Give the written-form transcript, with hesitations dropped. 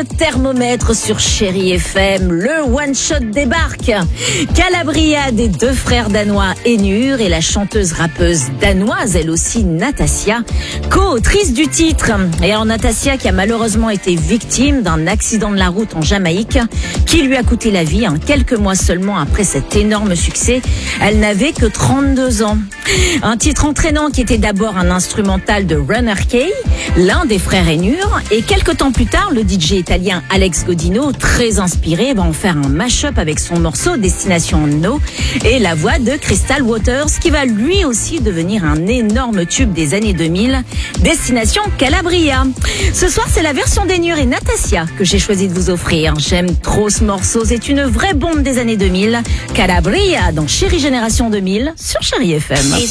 le thermomètre sur Chérie FM. Le one-shot débarque. Calabria des deux frères danois Enur et la chanteuse rappeuse danoise, elle aussi Natasja, co-autrice du titre. Et alors Natasja qui a malheureusement été victime d'un accident de la route en Jamaïque qui lui a coûté la vie, quelques mois seulement après cet énorme succès. Elle n'avait que 32 ans. Un titre entraînant qui était d'abord un instrumental de Runner Kay, l'un des frères Enur, et quelques temps plus tard, le DJ italien Alex Godino, très inspiré, va en faire un mash-up avec son morceau Destination No et la voix de Crystal Waters qui va lui aussi devenir un énorme tube des années 2000, Destination Calabria. Ce soir, c'est la version d'Enur et Natasja que j'ai choisi de vous offrir. J'aime trop ce morceau, c'est une vraie bombe des années 2000. Calabria dans Chérie Génération 2000 sur Chérie FM.